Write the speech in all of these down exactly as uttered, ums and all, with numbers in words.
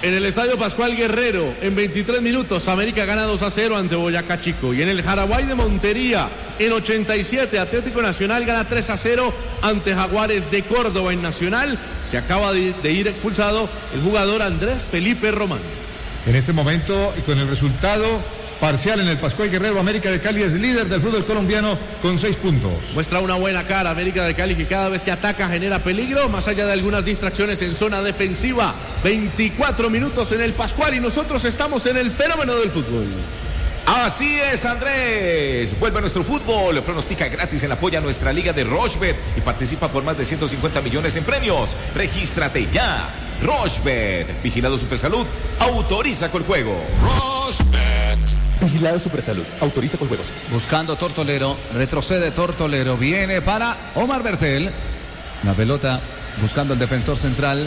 En el Estadio Pascual Guerrero, en veintitrés minutos, América gana dos a cero ante Boyacá Chico. Y en el Jaraguay de Montería, en ochenta y siete, Atlético Nacional gana tres a cero ante Jaguares de Córdoba. En Nacional se acaba de, de ir expulsado el jugador Andrés Felipe Román. En este momento, y con el resultado parcial en el Pascual Guerrero, América de Cali es líder del fútbol colombiano con seis puntos. Muestra una buena cara América de Cali, que cada vez que ataca genera peligro, más allá de algunas distracciones en zona defensiva. veinticuatro minutos en el Pascual y nosotros estamos en el fenómeno del fútbol. Así es, Andrés. Vuelve a nuestro fútbol. Pronostica gratis en Apoya Nuestra Liga de Rochebet y participa por más de ciento cincuenta millones en premios. Regístrate ya. Rochebet. Vigilado Supersalud. Autoriza con juego. Rochebet. Vigilado Supersalud. Autoriza con juegos. Buscando Tortolero. Retrocede Tortolero. Viene para Omar Bertel. La pelota buscando el defensor central.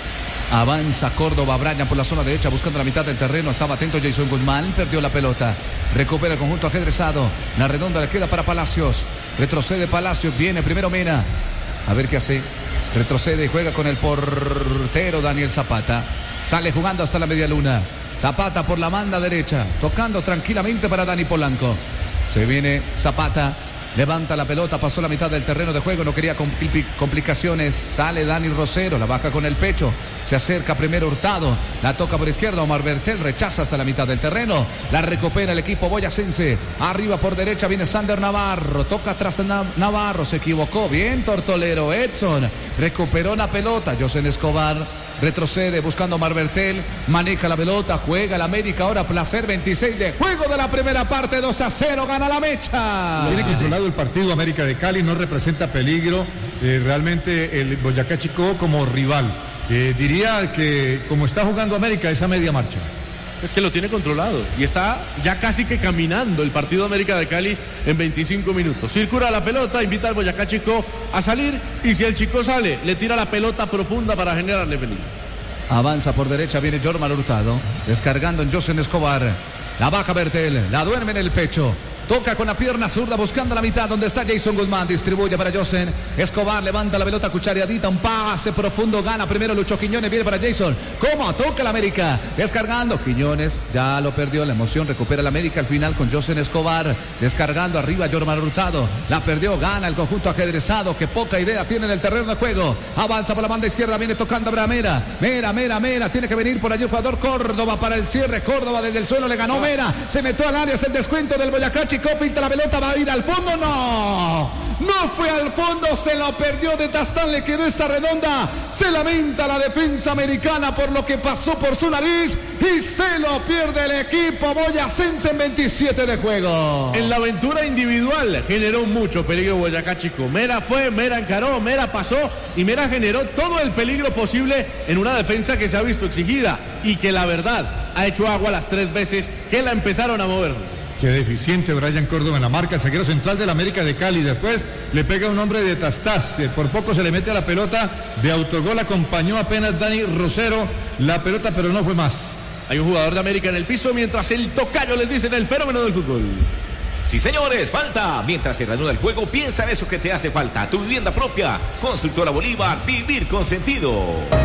Avanza Córdoba, Brian por la zona derecha buscando la mitad del terreno. Estaba atento Jason Guzmán, perdió la pelota. Recupera el conjunto ajedrezado. La redonda le queda para Palacios. Retrocede Palacios, viene primero Mena. A ver qué hace. Retrocede y juega con el portero Daniel Zapata. Sale jugando hasta la media luna. Zapata por la banda derecha, tocando tranquilamente para Dani Polanco. Se viene Zapata. Levanta la pelota, pasó la mitad del terreno de juego, no quería compl- complicaciones. Sale Dani Rosero, la baja con el pecho. Se acerca primero Hurtado, la toca por izquierda. Omar Bertel rechaza hasta la mitad del terreno. La recupera el equipo boyacense. Arriba por derecha viene Sander Navarro. Toca atrás Navarro, se equivocó. Bien Tortolero, Edson. Recuperó la pelota, Josen Escobar. Retrocede buscando a Omar Bertel. Maneja la pelota, juega el América. Ahora placer, veintiséis de juego de la primera parte. dos a cero, gana la Mecha. Tiene controlado el partido América de Cali, no representa peligro eh, realmente el Boyacá Chico como rival. Eh, diría que como está jugando América es a media marcha. Es que lo tiene controlado y está ya casi que caminando el partido América de Cali en veinticinco minutos. Circula la pelota, invita al Boyacá Chico a salir y si el Chico sale, le tira la pelota profunda para generarle peligro. Avanza por derecha, viene Jorman Hurtado, descargando en Josen Escobar. La baja Bertel, la duerme en el pecho. Toca con la pierna zurda buscando la mitad donde está Jason Guzmán. Distribuye para Josen Escobar. Levanta la pelota cuchareadita. Un pase profundo. Gana primero Lucho Quiñones. Viene para Jason. ¿Cómo? Toca la América. Descargando. Quiñones ya lo perdió. La emoción recupera la América al final con Josen Escobar. Descargando arriba Jorman Hurtado. La perdió. Gana el conjunto ajedrezado. Que poca idea tiene en el terreno de juego. Avanza por la banda izquierda. Viene tocando a Mera. Mera, Mera, Mera. Tiene que venir por allí el jugador Córdoba para el cierre. Córdoba desde el suelo le ganó Mera. Se metió al área. Es el descuento del Boyacá Chico. Finta la pelota, va a ir al fondo, no, no fue al fondo, se lo perdió de Tastán, le quedó esa redonda, se lamenta la defensa americana por lo que pasó por su nariz y se lo pierde el equipo boyacense en veintisiete de juego. En la aventura individual generó mucho peligro Boyacá Chico. Mera fue, Mera encaró, Mera pasó y Mera generó todo el peligro posible en una defensa que se ha visto exigida y que la verdad ha hecho agua las tres veces que la empezaron a mover. Qué deficiente Brian Córdoba en la marca, el zaguero central del América de Cali. Después le pega un hombre de Tastás, por poco se le mete a la pelota. De autogol acompañó apenas Dani Rosero la pelota, pero no fue más. Hay un jugador de América en el piso mientras el tocayo les dice en el fenómeno del fútbol. Sí, señores, falta. Mientras se reanuda el juego, piensa en eso que te hace falta. Tu vivienda propia. Constructora Bolívar, vivir con sentido.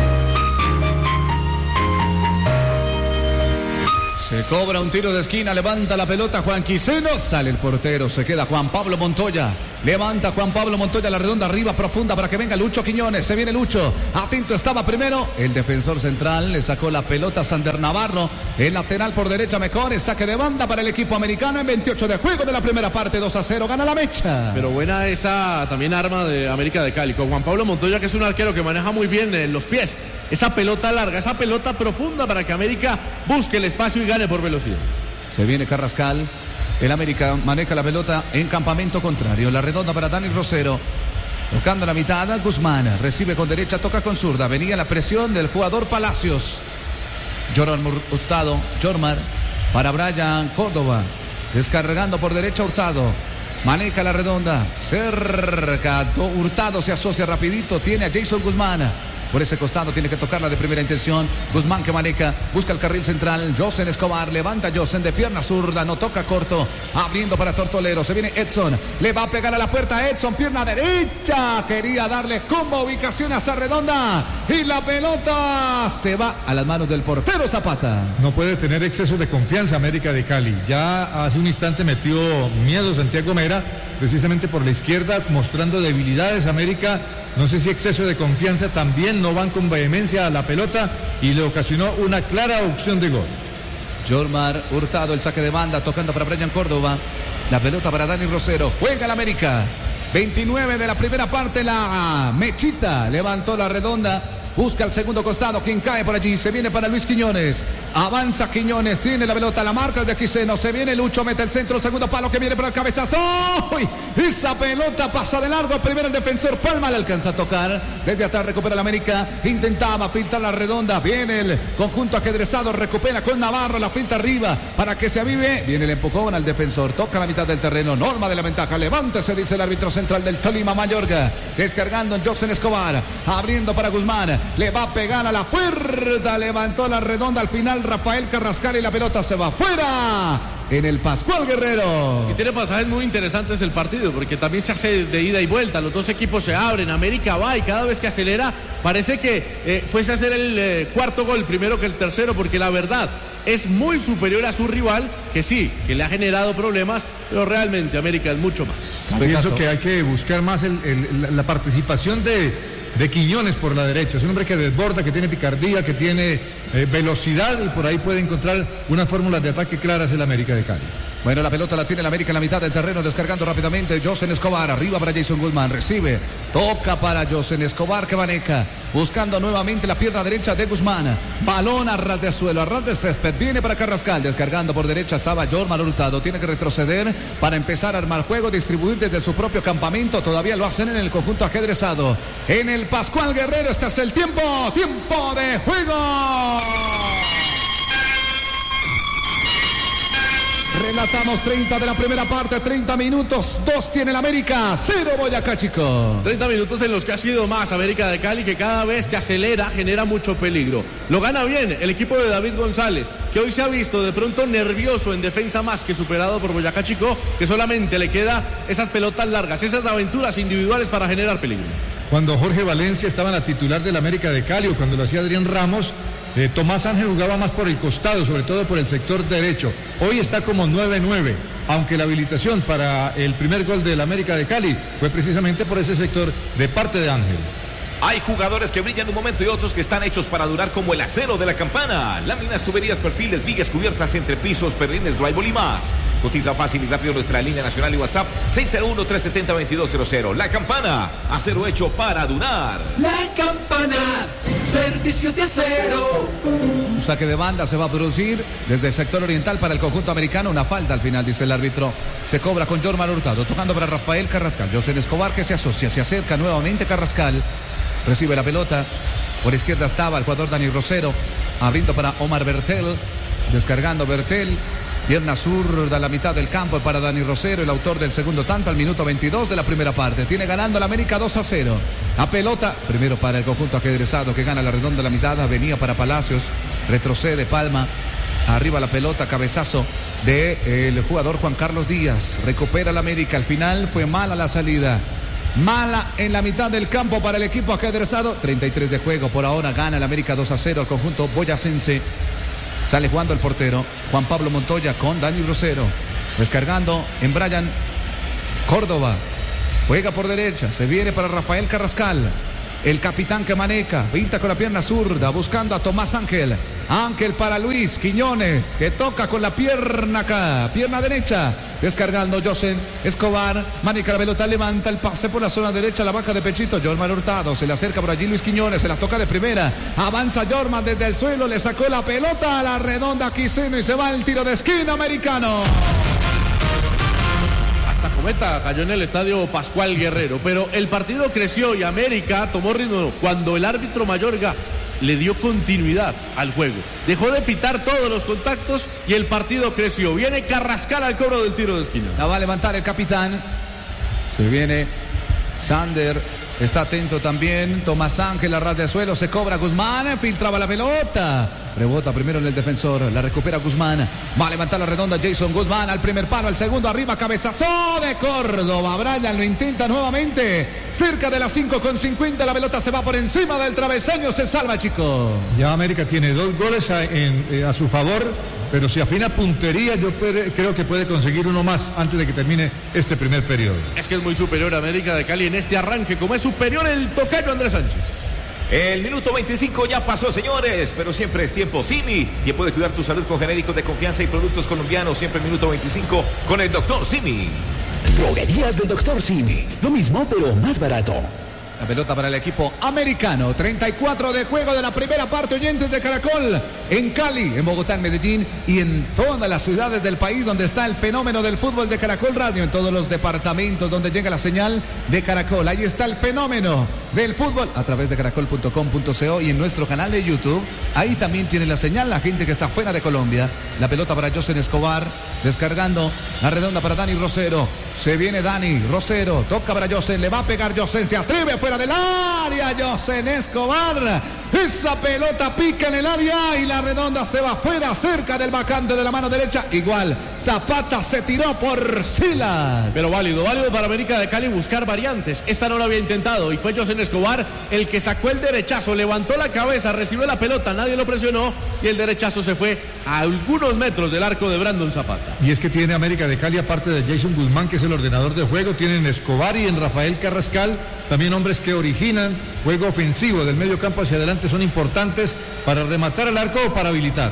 Se cobra un tiro de esquina, levanta la pelota Juan Quiseno, sale el portero, se queda Juan Pablo Montoya. Levanta Juan Pablo Montoya la redonda arriba profunda para que venga Lucho Quiñones. Se viene Lucho. Atento estaba primero. El defensor central le sacó la pelota a Sander Navarro. El lateral por derecha mejor. El saque de banda para el equipo americano en veintiocho de juego de la primera parte. dos a cero. Gana la Mecha. Pero buena esa también arma de América de Cali. Con Juan Pablo Montoya, que es un arquero que maneja muy bien eh, los pies. Esa pelota larga, esa pelota profunda para que América busque el espacio y gane por velocidad. Se viene Carrascal. El América maneja la pelota en campamento contrario. La redonda para Dani Rosero. Tocando la mitad, Guzmán. Recibe con derecha, toca con zurda. Venía la presión del jugador Palacios. Jorman Hurtado. Jorman para Brian Córdoba. Descargando por derecha Hurtado. Maneja la redonda. Cerca. Hurtado se asocia rapidito. Tiene a Jason Guzmán. por ese costado, tiene que tocarla de primera intención. Guzmán que maneja, busca el carril central. Josen Escobar, levanta Josen de pierna zurda, no toca corto, abriendo para Tortolero. Se viene Edson, le va a pegar a la puerta Edson, pierna derecha. Quería darle como ubicación a Sarredonda y la pelota se va a las manos del portero Zapata. No puede tener exceso de confianza América de Cali. Ya hace un instante metió miedo Santiago Mera, precisamente por la izquierda, mostrando debilidades. América, no sé si exceso de confianza, también no van con vehemencia a la pelota y le ocasionó una clara opción de gol. Jormar Hurtado, el saque de banda, tocando para Brian Córdoba. La pelota para Dani Rosero. Juega el América. veintinueve de la primera parte, la Mechita levantó la redonda. Busca el segundo costado, quien cae por allí, se viene para Luis Quiñones, avanza Quiñones, tiene la pelota, la marca de Quiseno, se viene Lucho, mete el centro, el segundo palo que viene para el cabezazo. ¡Uy! Esa pelota pasa de largo, primero el defensor Palma le alcanza a tocar, desde atrás recupera el América, intentaba filtrar la redonda, viene el conjunto ajedrezado, recupera con Navarro, la filtra arriba para que se avive, viene el empujón al defensor, toca la mitad del terreno, Norma de la ventaja, levántese, dice el árbitro central del Tolima, Mayorga, descargando en Josen Escobar, abriendo para Guzmán, le va a pegar a la puerta, levantó la redonda al final Rafael Carrascal y la pelota se va fuera en el Pascual Guerrero. Y tiene pasajes muy interesantes el partido, porque también se hace de ida y vuelta, los dos equipos se abren, América va y cada vez que acelera parece que eh, fuese a hacer el eh, cuarto gol primero que el tercero, porque la verdad es muy superior a su rival, que sí, que le ha generado problemas, pero realmente América es mucho más. Pienso que hay que buscar más el, el, la participación de de Quiñones por la derecha. Es un hombre que desborda, que tiene picardía, que tiene eh, velocidad y por ahí puede encontrar unas fórmulas de ataque claras el América de Cali. Bueno, la pelota la tiene el América en la mitad del terreno, descargando rápidamente Josen Escobar, arriba para Jason Guzmán, recibe, toca para Josen Escobar que maneja, buscando nuevamente la pierna derecha de Guzmán, balón a ras de suelo, a ras de césped, viene para Carrascal, descargando por derecha estaba Jorman Hurtado, tiene que retroceder para empezar a armar juego, distribuir desde su propio campamento, todavía lo hacen en el conjunto ajedrezado, en el Pascual Guerrero, este es el tiempo, tiempo de juego. Relatamos treinta de la primera parte, treinta minutos, dos tiene el América, cero Boyacá Chico. treinta minutos en los que ha sido más América de Cali, que cada vez que acelera genera mucho peligro. Lo gana bien el equipo de David González, que hoy se ha visto de pronto nervioso en defensa más que superado por Boyacá Chico, que solamente le queda esas pelotas largas, esas aventuras individuales para generar peligro. Cuando Jorge Valencia estaba en la titular del América de Cali o cuando lo hacía Adrián Ramos, Eh, Tomás Ángel jugaba más por el costado, sobre todo por el sector derecho. Hoy está como nueve nueve, aunque la habilitación para el primer gol del América de Cali fue precisamente por ese sector de parte de Ángel. Hay jugadores que brillan un momento y otros que están hechos para durar como el acero de la campana. Láminas, tuberías, perfiles, vigas cubiertas, entrepisos, perrines, drywall y más. Cotiza fácil y rápido nuestra línea nacional y WhatsApp seis cero uno, tres siete cero, dos dos cero cero. La Campana, acero hecho para durar. La Campana, servicios de acero. Un saque de banda se va a producir desde el sector oriental para el conjunto americano. Una falta al final, dice el árbitro. Se cobra con Jorman Hurtado, tocando para Rafael Carrascal. Josen Escobar que se asocia, se acerca nuevamente Carrascal. Recibe la pelota. Por izquierda estaba el jugador Dani Rosero. Abriendo para Omar Bertel. Descargando Bertel. Pierna zurda a la mitad del campo para Dani Rosero, el autor del segundo tanto al minuto veintidós de la primera parte. Tiene ganando el América dos a cero. La pelota, primero para el conjunto ajedrezado que gana la redonda de la mitad. Venía para Palacios. Retrocede Palma. Arriba la pelota, cabezazo del jugador Juan Carlos Díaz. Recupera el América. Al final fue mala la salida. Mala en la mitad del campo para el equipo ajedrezado. treinta y tres de juego. Por ahora gana el América dos a cero al conjunto boyacense. Sale jugando el portero Juan Pablo Montoya con Dani Rosero. Descargando en Brian Córdoba. Juega por derecha. Se viene para Rafael Carrascal. El capitán que maneja. Pinta con la pierna zurda. Buscando a Tomás Ángel. Ángel para Luis Quiñones. Que toca con la pierna acá. Pierna derecha. Descargando Josen Escobar. Maneja la pelota. Levanta el pase por la zona derecha. La baja de pechito. Jorman Hurtado. Se le acerca por allí Luis Quiñones. Se la toca de primera. Avanza Jorman desde el suelo. Le sacó la pelota a la redonda Quiseno. Y se va el tiro de esquina americano. Cometa cayó en el estadio Pascual Guerrero, pero el partido creció y América tomó ritmo cuando el árbitro Mayorga le dio continuidad al juego. Dejó de pitar todos los contactos y el partido creció. Viene Carrascal al cobro del tiro de esquina. La va a levantar el capitán. Se viene Sander Está atento también Tomás Ángel, a ras de suelo, se cobra Guzmán, filtraba la pelota. Rebota primero en el defensor, la recupera Guzmán. Va a levantar la redonda Jason Guzmán al primer palo, al segundo arriba, cabezazo de Córdoba. Brian lo intenta nuevamente. Cerca de las cinco con cincuenta, la pelota se va por encima del travesaño, se salva, chico. Ya América tiene dos goles a, en, eh, a su favor, pero si afina puntería, yo puede, creo que puede conseguir uno más antes de que termine este primer periodo. Es que es muy superior a América de Cali en este arranque, como es superior el tocayo Andrés Sánchez. El minuto veinticinco ya pasó, señores, pero siempre es tiempo Simi. Y puede cuidar tu salud con genéricos de confianza y productos colombianos. Siempre el minuto veinticinco con el doctor Simi. Droguerías del doctor Simi. Lo mismo, pero más barato. La pelota para el equipo americano. treinta y cuatro de juego de la primera parte, oyentes de Caracol. En Cali, en Bogotá, en Medellín y en todas las ciudades del país donde está el fenómeno del fútbol de Caracol Radio. En todos los departamentos donde llega la señal de Caracol. Ahí está el fenómeno del fútbol a través de caracol punto com punto co y en nuestro canal de YouTube. Ahí también tiene la señal la gente que está fuera de Colombia. La pelota para Josen Escobar. Descargando la redonda para Dani Rosero. Se viene Dani Rosero. Toca para Josen. Le va a pegar Josen. Se atreve fuera del área. Josen Escobar. Esa pelota pica en el área y la redonda se va fuera, cerca del vacante de la mano derecha. Igual Zapata se tiró por Silas. Pero válido, válido para América de Cali buscar variantes. Esta no lo había intentado y fue Josen Escobar el que sacó el derechazo, levantó la cabeza, recibió la pelota, nadie lo presionó y el derechazo se fue a algunos metros del arco de Brandon Zapata. Y es que tiene América de Cali, aparte de Jason Guzmán, que es el ordenador de juego, tienen Escobar y en Rafael Carrascal, también hombres que originan juego ofensivo del medio campo hacia adelante, son importantes para rematar el arco o para habilitar.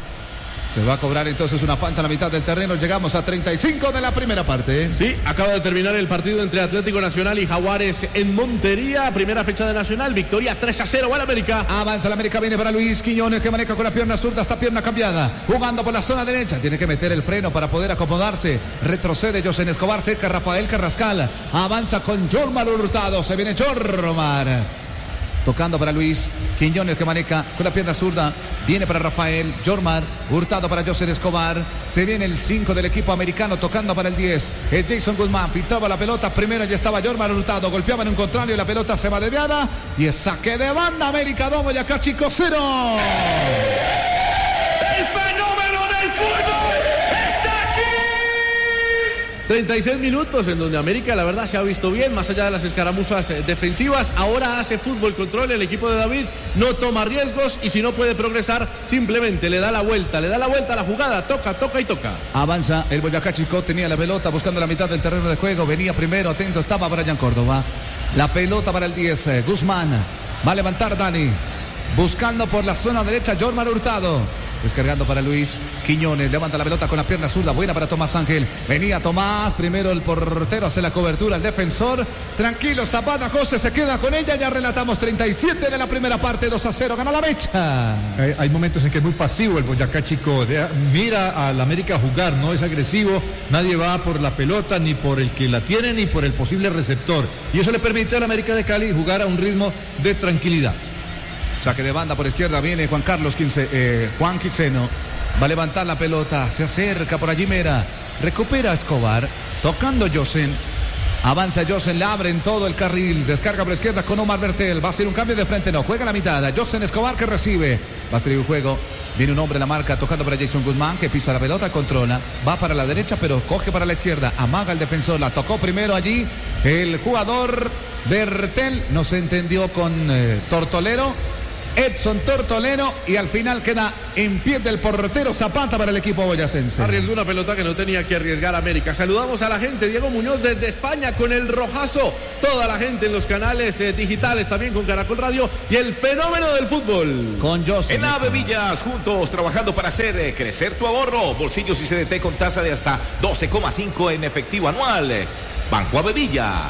Se va a cobrar entonces una falta a la mitad del terreno. Llegamos a treinta y cinco de la primera parte. Sí, acaba de terminar el partido entre Atlético Nacional y Jaguares en Montería. Primera fecha de Nacional, victoria tres a cero al América. Avanza el América, viene para Luis Quiñones, que maneja con la pierna zurda, esta pierna cambiada. Jugando por la zona derecha, tiene que meter el freno para poder acomodarse. Retrocede Josen Escobar, seca Rafael Carrascal. Avanza con Jormar Hurtado, se viene Jormar. Tocando para Luis Quiñones, que maneja con la pierna zurda. Viene para Rafael Jormar Hurtado para Josen Escobar. Se viene el cinco del equipo americano, tocando para el diez. Es Jason Guzmán, filtraba la pelota. Primero ya estaba Jormar Hurtado. Golpeaba en un contrario y la pelota se va desviada. Y es saque de banda. América dos, Boyacá Chico cero. El fenómeno del fútbol está aquí. treinta y seis minutos en donde América la verdad se ha visto bien, más allá de las escaramuzas eh, defensivas. Ahora hace fútbol control el equipo de David, no toma riesgos y si no puede progresar simplemente le da la vuelta, le da la vuelta a la jugada, toca, toca y toca. Avanza el Boyacá Chico, tenía la pelota buscando la mitad del terreno de juego, venía primero, atento estaba Brian Córdoba. La pelota para el diez, eh, Guzmán, va a levantar Dani, buscando por la zona derecha Jormar Hurtado. Descargando para Luis Quiñones, levanta la pelota con la pierna zurda, buena para Tomás Ángel. Venía Tomás, primero el portero hace la cobertura, el defensor. Tranquilo, Zapata, José se queda con ella. Ya relatamos treinta y siete de la primera parte, dos a cero, gana la mecha. Hay, hay momentos en que es muy pasivo el Boyacá Chico. De, mira al América jugar, no es agresivo. Nadie va por la pelota, ni por el que la tiene, ni por el posible receptor. Y eso le permite al América de Cali jugar a un ritmo de tranquilidad. Saque de banda por izquierda, viene Juan Carlos Quince, eh, Juan Quiseno. Va a levantar la pelota, se acerca por allí Mera. Recupera Escobar, tocando Josen. Avanza Josen, le abre en todo el carril. Descarga por izquierda con Omar Bertel. Va a ser un cambio de frente, no. Juega la mitad. Josen Escobar que recibe. Va a estar el juego. Viene un hombre en la marca tocando para Jason Guzmán, que pisa la pelota, controla. Va para la derecha, pero coge para la izquierda. Amaga el defensor. La tocó primero allí el jugador Bertel. No se entendió con eh, Tortolero. Edson Tortolero y al final queda en pie del portero Zapata para el equipo boyacense. Arriesgó una pelota que no tenía que arriesgar América. Saludamos a la gente, Diego Muñoz desde España con el rojazo, toda la gente en los canales eh, digitales, también con Caracol Radio y el fenómeno del fútbol. Con José. En Avevillas, juntos trabajando para hacer eh, crecer tu ahorro. Bolsillos y C D T con tasa de hasta doce coma cinco en efectivo anual. Banco Avevillas.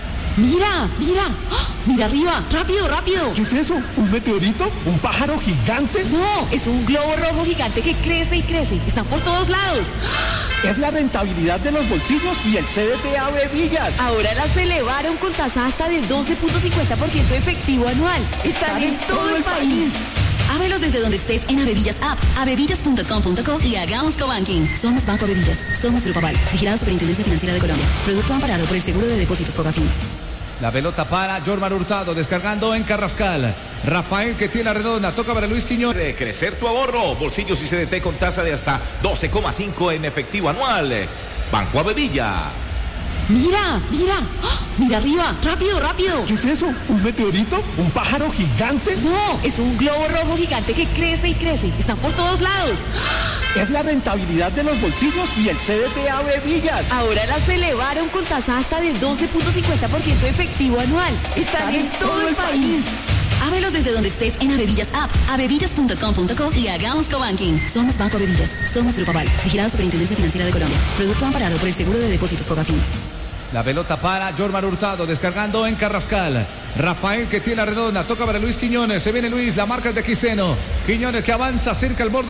Mira, mira, ¡oh! Mira arriba, rápido, rápido. ¿Qué es eso? ¿Un meteorito? ¿Un pájaro gigante? No, es un globo rojo gigante que crece y crece. Están por todos lados. Es la rentabilidad de los bolsillos y el C D T Avevillas. Ahora las elevaron con tasa hasta del doce punto cincuenta por ciento efectivo anual. Están, Están en todo, todo el país. país. Ábrelos desde donde estés en Avevillas App, avevillas punto com punto co y hagamos cobanking. Somos Banco Avevillas, somos Grupo Aval, vigilado Superintendencia Financiera de Colombia. Producto amparado por el Seguro de Depósitos Fogafín. La pelota para Jorman Hurtado, descargando en Carrascal. Rafael que tiene la redonda, toca para Luis Quiñones. De crecer tu ahorro, bolsillos y C D T con tasa de hasta doce coma cinco en efectivo anual. Banco Avevillas. Mira, mira, ¡ah! Mira arriba, rápido, rápido. ¿Qué es eso? ¿Un meteorito? ¿Un pájaro gigante? No, es un globo rojo gigante que crece y crece. Están por todos lados. Es la rentabilidad de los bolsillos y el C D T Avevillas. Ahora las elevaron con tasa hasta del doce punto cincuenta por ciento efectivo anual. Están en todo el país. Ábrelos desde donde estés en Avevillas App, avevillas punto com punto co y hagamos cobanking. Somos Banco Avevillas, somos Grupo Aval, vigilado Superintendencia Financiera de Colombia. Producto amparado por el Seguro de Depósitos Fogafín. La pelota para Jorman Hurtado, descargando en Carrascal. Rafael que tiene la redonda, toca para Luis Quiñones. Se viene Luis, la marca es de Quiseno. Quiñones que avanza cerca al borde.